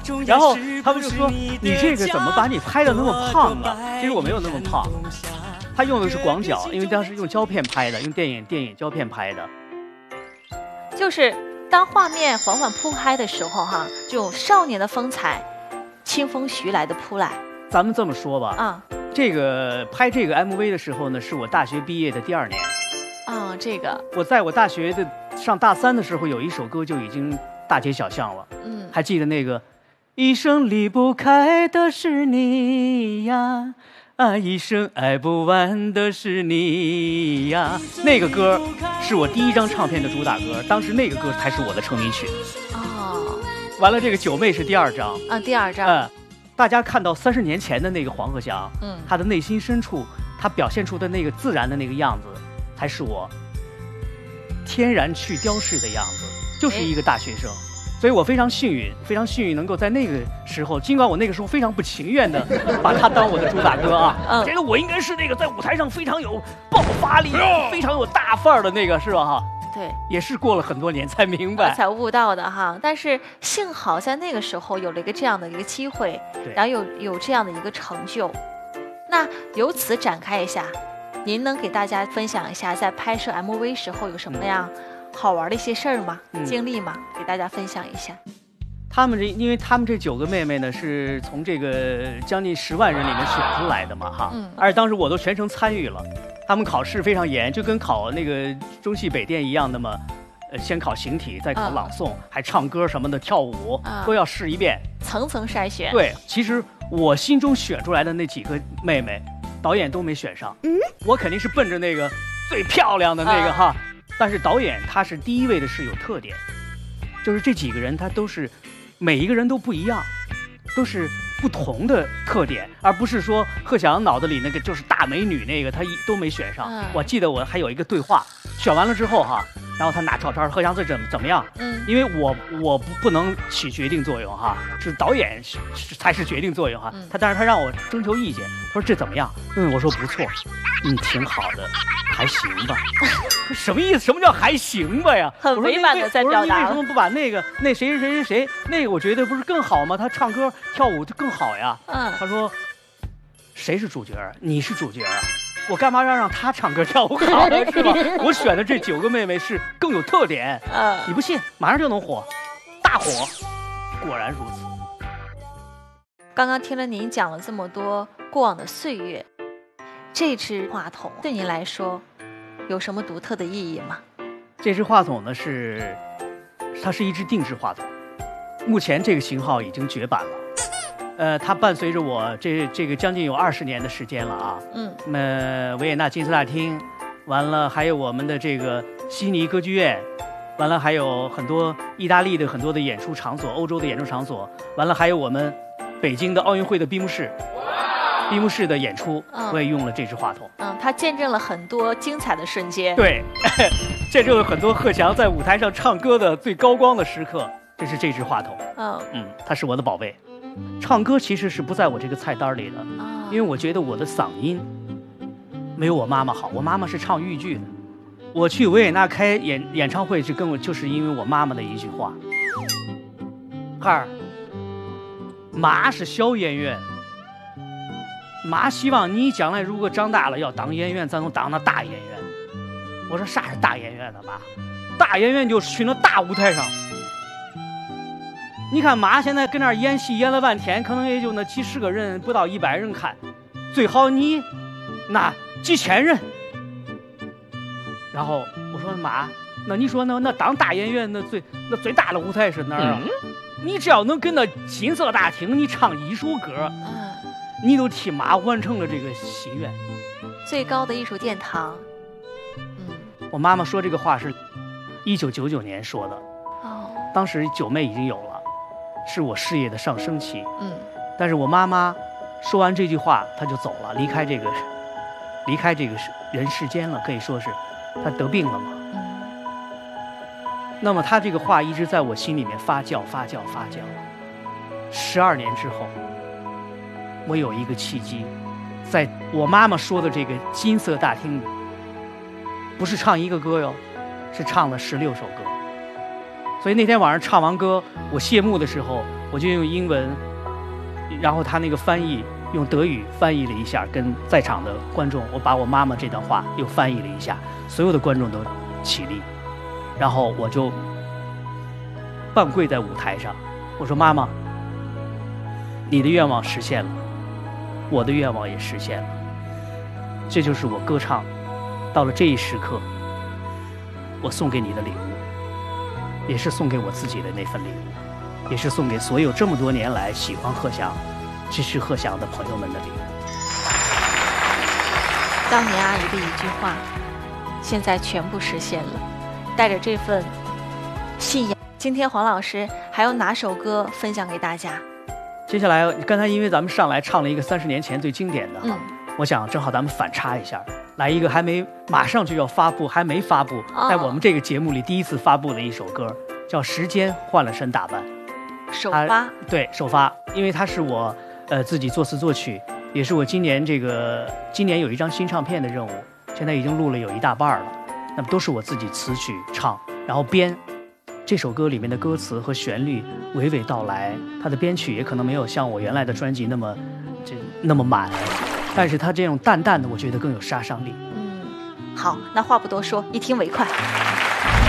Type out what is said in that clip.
然后他们就说你这个怎么把你拍的那么胖啊？其实我没有那么胖，他用的是广角，因为当时用胶片拍的，用电影胶片拍的。 就是当画面缓缓铺开的时候哈，这种少年的风采清风徐来的扑来。 咱们这么说吧，这个拍这个 MV 的时候呢，是我大学毕业的第2年。 这个我在我大学的上大3的时候，有一首歌就已经大街小巷了。还记得那个一生离不开的是你呀，一生爱不完的是你呀。那个歌是我第1张唱片的主打歌，当时那个歌才是我的成名曲。完了，这个九妹是第2张。 第2张。 大家看到30年前的那个黄鹤翔，他的内心深处，他表现出的那个自然的那个样子，才是我天然去雕饰的样子，就是一个大学生。所以我非常幸运能够在那个时候，尽管我那个时候非常不情愿的把它当我的主打歌啊，觉得我应该是那个在舞台上非常有爆发力、非常有大范儿的那个，是吧？哈。 对， 也是过了很多年才明白， 才悟到的哈。但是幸好在那个时候有了一个这样的一个机会，然后有这样的一个成就。那由此展开一下，您能给大家分享一下在拍摄 MV 时候有什么样好玩的一些事儿吗？经历吗？给大家分享一下。 因为他们这9个妹妹呢，是从这个将近10万人里面选出来的嘛，哈。而且当时我都全程参与了。他们考试非常严，就跟考那个中戏北电一样，那么，先考形体，再考朗诵，还唱歌什么的，跳舞都要试一遍， 层层筛选。 对，其实我心中选出来的那几个妹妹，导演都没选上。我肯定是奔着那个最漂亮的那个哈，但是导演他是第1位的是有特点，就是这几个人他都是每一个人都不一样，都是不同的特点，而不是说贺翔脑子里那个就是大美女那个他都没选上。我记得我还有一个对话，选完了之后哈，然后他拿照片，贺翔这怎么样？因为我不能起决定作用哈，是导演才是决定作用哈。但是他让我征求意见，他说这怎么样？我说不错，挺好的，还行吧。什么意思？什么叫还行吧呀？ 很委婉的在表达。 我说你为什么不把那谁那个我觉得不是更好吗？他唱歌跳舞就更好呀。他说谁是主角？你是主角啊。我干嘛让他唱歌跳舞好呢？是吧？我选的这9个妹妹是更有特点。你不信，马上就能火，大火。果然如此。 刚刚听了您讲了这么多过往的岁月，这支话筒对您来说有什么独特的意义吗？ 这支话筒呢它是一支定制话筒，目前这个型号已经绝版了。它伴随着我这个将近有20年的时间了啊。维也纳金色大厅，完了还有我们的这个悉尼歌剧院，完了还有很多意大利的很多的演出场所，欧洲的演出场所，完了还有我们北京的奥运会的闭幕式的演出，我也用了这支话筒。 它见证了很多精彩的瞬间。 对，见证了很多贺翔在舞台上唱歌的最高光的时刻。这是这支话筒。它是我的宝贝。唱歌其实是不在我这个菜单里的，因为我觉得我的嗓音没有我妈妈好。我妈妈是唱豫剧的，我去维也纳开演唱会就是因为我妈妈的一句话：孩儿，妈是小演员，妈希望你将来如果长大了要当演员，咱能当那大演员。我说啥是大演员呢妈？大演员就是去那大舞台上。你看妈现在跟那儿演戏演了半天，可能也就那几十个人，不到100人看，最好你那几千人。然后我说妈，那你说那当大演员那最大的舞台是哪儿啊？你只要能跟那金色大厅你唱1首歌，你都替妈完成了这个心愿。 最高的艺术殿堂。 我妈妈说这个话是1999年说的。当时9妹已经有了，是我事业的上升期。但是我妈妈说完这句话，她就走了，离开这个人世间了，可以说是她得病了嘛。那么她这个话一直在我心里面发酵。12年之后，我有一个契机，在我妈妈说的这个金色大厅里，不是唱一个歌哟，是唱了16首歌。 所以那天晚上唱完歌，我谢幕的时候，我就用英文，然后他那个翻译用德语翻译了一下，跟在场的观众，我把我妈妈这段话又翻译了一下，所有的观众都起立，然后我就半跪在舞台上，我说妈妈，你的愿望实现了，我的愿望也实现了，这就是我歌唱到了这一时刻，我送给你的礼物，也是送给我自己的那份礼物，也是送给所有这么多年来喜欢贺翔、支持贺翔的朋友们的礼物。 当年阿姨的一句话，现在全部实现了。带着这份信仰，今天黄老师还有哪首歌分享给大家？ 接下来，刚才因为咱们上来唱了一个30年前最经典的，我想正好咱们反差一下，来一个还没马上就要发布，还没发布，在我们这个节目里第一次发布的一首歌，叫《时间换了身打扮》。 首发？对， 首发，因为它是我自己作词作曲，也是我今年有一张新唱片的任务，现在已经录了有一大半了，那么都是我自己词曲唱，然后编。这首歌里面的歌词和旋律娓娓道来，它的编曲也可能没有像我原来的专辑那么满，但是它这种淡淡的，我觉得更有杀伤力。 好，那话不多说，一听为快。